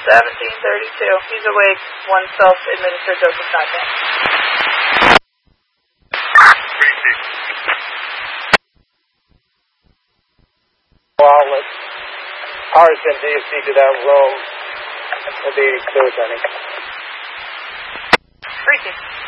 1732. He's awake. One self-administered dose of Narcan. Outlet. RSM DSC to that room. Will be clear, Johnny. 3-6.